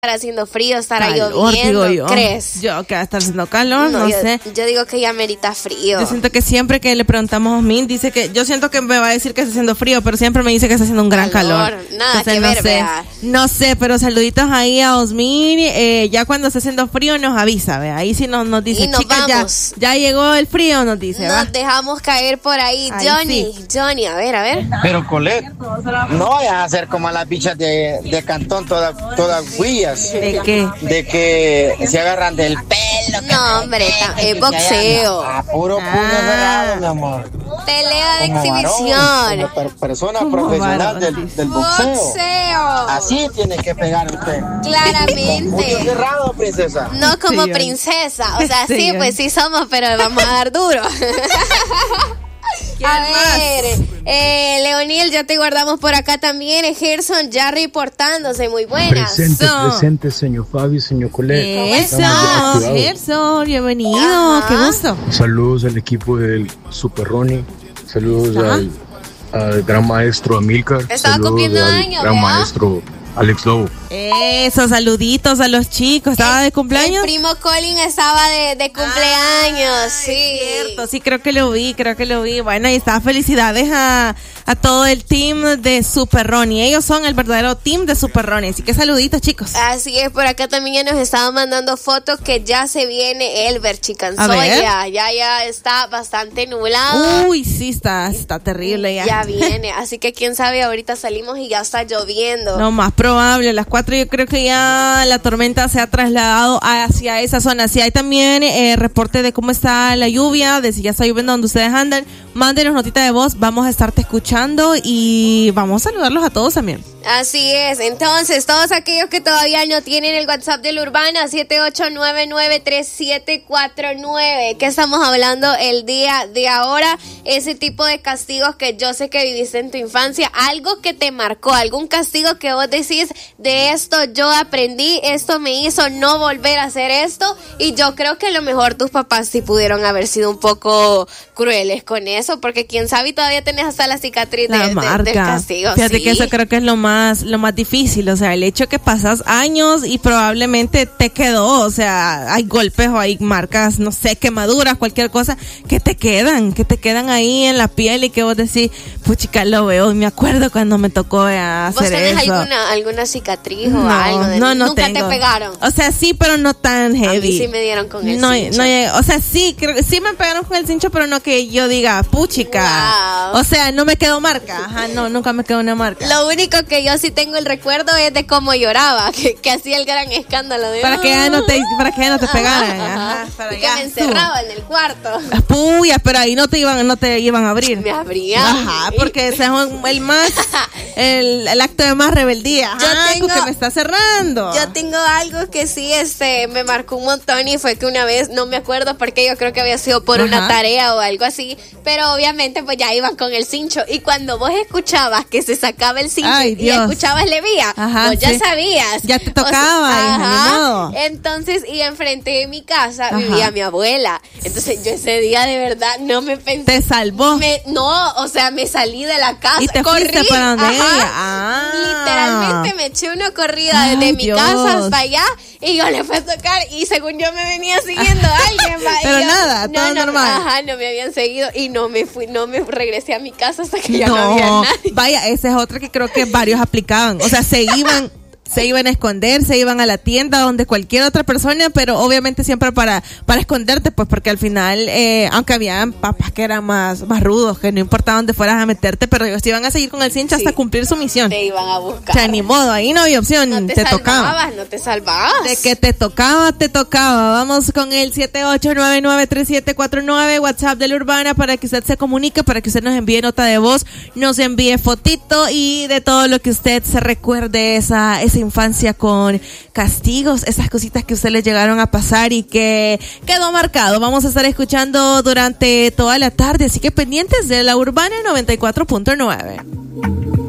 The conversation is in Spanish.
estará haciendo frío, estará lloviendo, digo yo. ¿crees? Yo que va a estar haciendo calor, no sé. Yo digo que ya merita frío. Yo siento que siempre que le preguntamos a Osmin, dice que, yo siento que me va a decir que está haciendo frío, pero siempre me dice que está haciendo un gran calor. Nada Entonces, que no ver, sé, vea. no sé, pero saluditos ahí a Osmin, ya cuando esté haciendo frío nos avisa, vea, ahí sí nos dice, y nos chicas, vamos. Ya llegó el frío, nos dice, nos va. dejamos caer por ahí. Johnny, a ver. Pero Colette, no vayas a hacer como a las bichas de Cantón, todas huillas. ¿De qué? De que se agarran del pelo. No, hombre, es boxeo. Puro puño cerrado, mi amor. Pelea de Como exhibición. varón, como persona profesional del boxeo. Así tiene que pegar usted. Claramente. Puño cerrado, princesa. No como princesa. O sea, sí, pues sí somos, pero vamos a dar duro. A ver, Leonil, ya te guardamos por acá también. Gerson ya reportándose, muy buenas. Presente, señor Fabio, señor Colette. Eso, Gerson, bienvenido, qué gusto. Saludos al equipo del Super Ronnie, saludos al gran maestro Amílcar, estaba cumpliendo años, gran maestro Alex Lobo. Eso, saluditos a los chicos. ¿Estaba de cumpleaños? El primo Colin estaba de cumpleaños, sí. Cierto, sí, creo que lo vi. Bueno, y está, felicidades a todo el team de Super Ronnie. Ellos son el verdadero team de Super Ronnie, así que saluditos, chicos. Así es, por acá también ya nos estaban mandando fotos que ya se viene Elber Chicanzoya. Ya está bastante nublado. Uy, sí, está terrible ya. Ya viene, así que quién sabe, ahorita salimos y ya está lloviendo. No, más probable, a las 4 yo creo que ya la tormenta se ha trasladado hacia esa zona. Si hay también reporte de cómo está la lluvia, de si ya está lloviendo donde ustedes andan, mándenos notita de voz, vamos a estarte escuchando y vamos a saludarlos a todos también. Así es, entonces todos aquellos que todavía no tienen el WhatsApp de la Urbana, 78993749, que estamos hablando el día de ahora, ese tipo de castigos que yo sé que viviste en tu infancia, algo que te marcó, algún castigo que vos decís, de esto yo aprendí, esto me hizo no volver a hacer esto, y yo creo que a lo mejor tus papás sí pudieron haber sido un poco crueles con eso, porque quién sabe, y todavía tenés hasta la cicatriz del castigo. Fíjate ¿sí? que eso creo que es lo más difícil, o sea, el hecho que pasas años y probablemente te quedó, o sea, hay golpes o hay marcas, no sé, quemaduras, cualquier cosa que te quedan ahí en la piel y que vos decís, puchica, lo veo, me acuerdo cuando me tocó hacer ¿Vos tenés eso. alguna cicatriz o algo? No ¿Nunca tengo. te pegaron? O sea, sí, pero no tan heavy. A mí sí me dieron con el cincho. No, o sea, sí, creo que sí me pegaron con el cincho, pero no que yo diga, puchica. Wow. O sea, no me quedó marca. Ajá, no, nunca me quedó una marca. Lo único que yo sí tengo el recuerdo es de cómo lloraba, que hacía el gran escándalo de para que ya no te pegaran. Ajá. Y que me encerraba en el cuarto. Puya, pero ahí no te iban a abrir. Me abrían. Ajá, porque ese es el acto de más rebeldía. Ajá, que me está cerrando. Yo tengo algo que sí me marcó un montón, y fue que una vez, no me acuerdo porque yo creo que había sido por una tarea o algo así, pero obviamente pues ya iban con el cincho, y cuando vos escuchabas que se sacaba el cincho y escuchabas levía, vos ya sabías. Ya te tocaba. Entonces, y enfrente de mi casa vivía mi abuela. Entonces yo ese día de verdad no me pensé. ¿Te salvó? O sea, me salí de la casa. ¿Y te fuiste para donde ella? Literalmente me eché una corrida desde mi casa hasta allá, y yo le fui a tocar, y según yo me venía siguiendo alguien. Pero nada, todo normal. Ajá, no me habían seguido, y no me regresé a mi casa hasta que ya no había nadie. Vaya, esa es otra que creo que varios aplicaban. O sea, se iban a esconder, se iban a la tienda donde cualquier otra persona, pero obviamente siempre para esconderte, pues porque al final, aunque habían papás que eran más rudos, que no importaba dónde fueras a meterte, pero ellos te iban a seguir con el cincho hasta cumplir su misión. Te iban a buscar. O sea, ni modo, ahí no había opción, no te tocaba. No te salvabas. De que te tocaba. Vamos con el 78993749, WhatsApp de la Urbana, para que usted se comunique, para que usted nos envíe nota de voz, nos envíe fotito y de todo lo que usted se recuerde esa infancia con castigos, esas cositas que a usted le llegaron a pasar y que quedó marcado. Vamos a estar escuchando durante toda la tarde, así que pendientes de la Urbana 94.9.